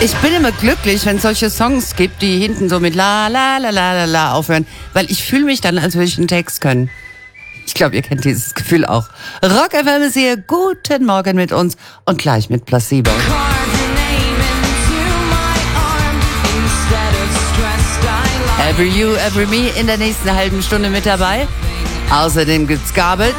Ich bin immer glücklich, wenn es solche Songs gibt, die hinten so mit la la la la la la aufhören, weil ich fühle mich dann, als würde ich einen Text können. Ich glaube, ihr kennt dieses Gefühl auch. Rock FM ist hier. Guten Morgen mit uns und gleich mit Placebo. Every You, Every Me in der nächsten halben Stunde mit dabei. Außerdem gibt's Garbage.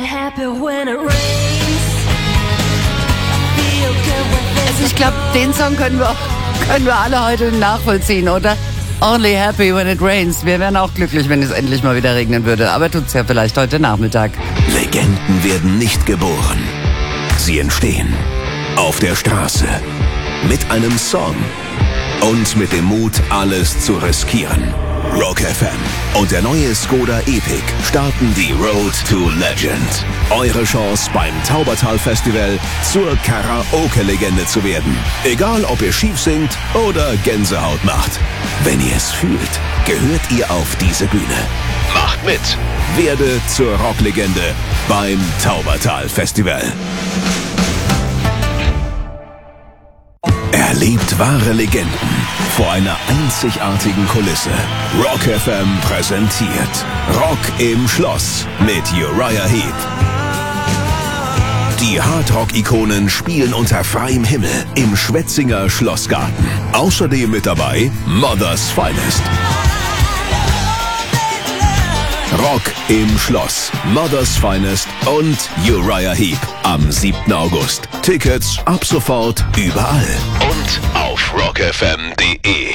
Ich glaube, den Song können wir alle heute nachvollziehen, oder? Only happy when it rains. Wir wären auch glücklich, wenn es endlich mal wieder regnen würde. Aber tut's ja vielleicht heute Nachmittag. Legenden werden nicht geboren. Sie entstehen auf der Straße. Mit einem Song. Und mit dem Mut, alles zu riskieren. Rock FM und der neue Skoda Epic starten die Road to Legend. Eure Chance beim Taubertal Festival zur Karaoke-Legende zu werden. Egal, ob ihr schief singt oder Gänsehaut macht. Wenn ihr es fühlt, gehört ihr auf diese Bühne. Macht mit. Werde zur Rocklegende beim Taubertal Festival. Erlebt wahre Legenden vor einer einzigartigen Kulisse. Rock FM präsentiert Rock im Schloss mit Uriah Heep. Die Hardrock-Ikonen spielen unter freiem Himmel im Schwetzinger Schlossgarten. Außerdem mit dabei Mother's Finest. Rock im Schloss, Mother's Finest und Uriah Heep am 7. August. Tickets ab sofort überall und auf rockfm.de.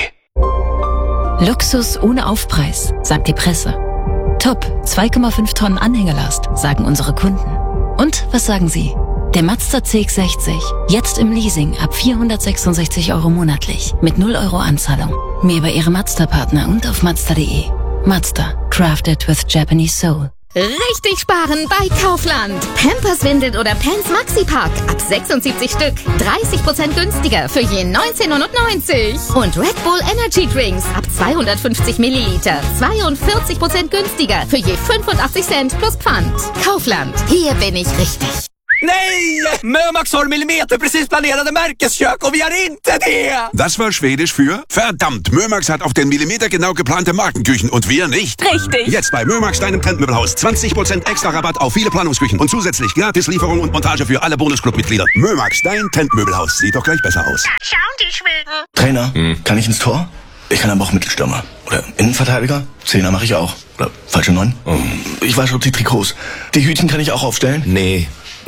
Luxus ohne Aufpreis, sagt die Presse. Top, 2,5 Tonnen Anhängelast, sagen unsere Kunden. Und was sagen Sie? Der Mazda CX-60, jetzt im Leasing ab 466 € monatlich, mit 0 € Anzahlung. Mehr bei Ihrem Mazda-Partner und auf Mazda.de. Mazda, crafted with Japanese soul. Richtig sparen bei Kaufland. Pampers, Windeln oder Pants Maxi-Pack ab 76 Stück. 30% günstiger für je 19,90 €. Und Red Bull Energy Drinks ab 250 Milliliter. 42% günstiger für je 85 Cent plus Pfand. Kaufland, hier bin ich richtig. Nej! Mömax har millimeter precis planerade Märkeskök och vi har inte det! Das war Schwedisch für verdammt. Mömax hat auf den Millimeter genau geplante Markenküchen und wir nicht. Richtig. Jetzt bei Mömax, deinem Trendmöbelhaus. 20% extra Rabatt auf viele Planungsküchen und zusätzlich Gratislieferung und Montage für alle Bonusclub-Mitglieder. Mömax, dein Trendmöbelhaus. Sieht doch gleich besser aus. Schauen die Schweden. Trainer, kann ich ins Tor? Ich kann aber auch Mittelstürmer. Oder Innenverteidiger? Zehner mache ich auch. Oder falsche 9? Ich wasche die Trikots. Die Hütchen kann ich auch aufstellen? Nee.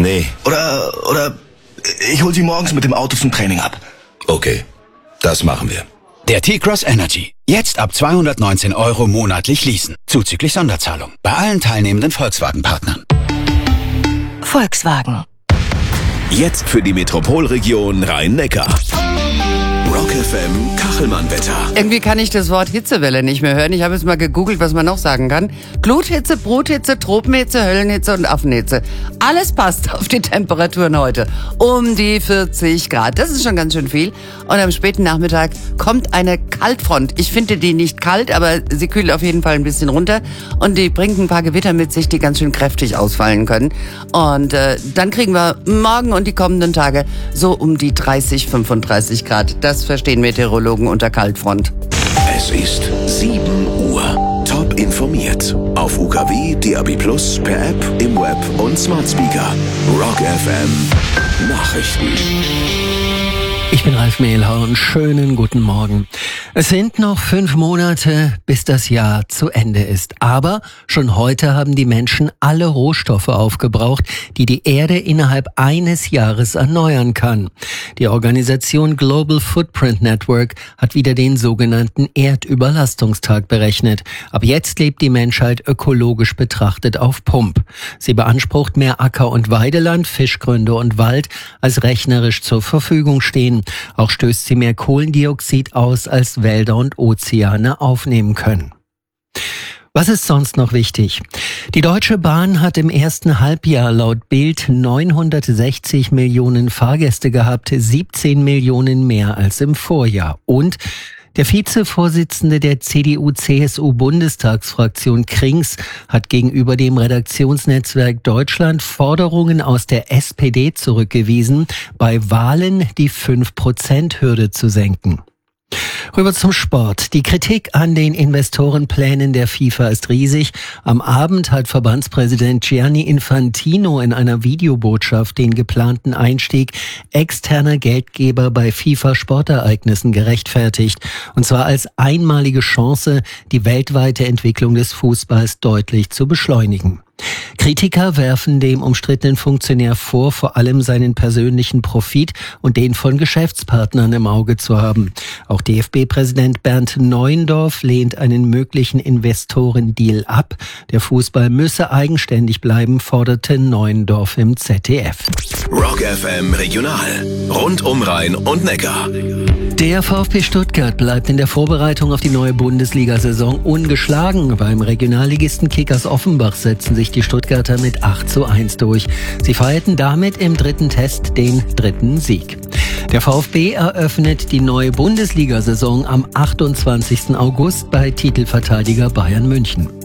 Oder ich hol sie morgens mit dem Auto zum Training ab. Okay, das machen wir. Der T-Cross Energy. Jetzt ab 219 € monatlich leasen. Zuzüglich Sonderzahlung. Bei allen teilnehmenden Volkswagen-Partnern. Volkswagen. Jetzt für die Metropolregion Rhein-Neckar. Rock FM Kachelmann-Wetter. Irgendwie kann ich das Wort Hitzewelle nicht mehr hören. Ich habe jetzt mal gegoogelt, was man noch sagen kann. Gluthitze, Bruthitze, Tropenhitze, Höllenhitze und Affenhitze. Alles passt auf die Temperaturen heute. Um die 40 Grad. Das ist schon ganz schön viel. Und am späten Nachmittag kommt eine Kaltfront. Ich finde die nicht kalt, aber sie kühlt auf jeden Fall ein bisschen runter. Und die bringt ein paar Gewitter mit sich, die ganz schön kräftig ausfallen können. Und dann kriegen wir morgen und die kommenden Tage so um die 30, 35 Grad. Das verstehen Meteorologen unter Kaltfront. Es ist 7 Uhr. Top informiert. Auf UKW, DAB+, per App, im Web und Smart Speaker. Rock FM Nachrichten. Ich bin Ralf Mehlhauer und schönen guten Morgen. Es sind noch 5 Monate, bis das Jahr zu Ende ist. Aber schon heute haben die Menschen alle Rohstoffe aufgebraucht, die die Erde innerhalb eines Jahres erneuern kann. Die Organisation Global Footprint Network hat wieder den sogenannten Erdüberlastungstag berechnet. Ab jetzt lebt die Menschheit ökologisch betrachtet auf Pump. Sie beansprucht mehr Acker- und Weideland, Fischgründe und Wald, als rechnerisch zur Verfügung stehen. Auch stößt sie mehr Kohlendioxid aus, als Wälder und Ozeane aufnehmen können. Was ist sonst noch wichtig? Die Deutsche Bahn hat im ersten Halbjahr laut Bild 960 Millionen Fahrgäste gehabt, 17 Millionen mehr als im Vorjahr. Und Der Vizevorsitzende der CDU-CSU-Bundestagsfraktion Krings hat gegenüber dem Redaktionsnetzwerk Deutschland Forderungen aus der SPD zurückgewiesen, bei Wahlen die 5%-Hürde zu senken. Rüber zum Sport. Die Kritik an den Investorenplänen der FIFA ist riesig. Am Abend hat Verbandspräsident Gianni Infantino in einer Videobotschaft den geplanten Einstieg externer Geldgeber bei FIFA-Sportereignissen gerechtfertigt. Und zwar als einmalige Chance, die weltweite Entwicklung des Fußballs deutlich zu beschleunigen. Kritiker werfen dem umstrittenen Funktionär vor, vor allem seinen persönlichen Profit und den von Geschäftspartnern im Auge zu haben. Auch DFB-Präsident Bernd Neuendorf lehnt einen möglichen Investorendeal ab. Der Fußball müsse eigenständig bleiben, forderte Neuendorf im ZDF. Rock FM Regional. Rund um Rhein und Neckar. Der VfB Stuttgart bleibt in der Vorbereitung auf die neue Bundesliga-Saison ungeschlagen. Beim Regionalligisten Kickers Offenbach setzen sich die Stuttgarter mit 8:1 durch. Sie feierten damit im dritten Test den dritten Sieg. Der VfB eröffnet die neue Bundesliga-Saison am 28. August bei Titelverteidiger Bayern München.